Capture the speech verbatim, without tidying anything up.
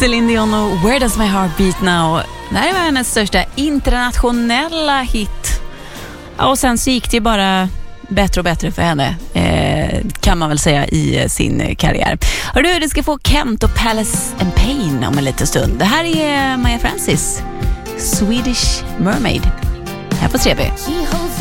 Celine Dion och Where Does My Heart Beat Now. Det här var hennes största internationella hit. Ja, och sen så gick det bara bättre och bättre för henne, eh, kan man väl säga, i sin karriär. Och du, det ska få Kent och Palace and Pain om en liten stund. Det här är Maya Francis, Swedish Mermaid, här på tre B.